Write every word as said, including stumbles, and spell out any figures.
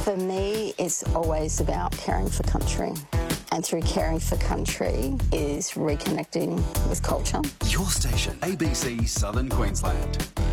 For me, it's always about caring for country. And through caring for country is reconnecting with culture. Your station, A B C Southern Queensland.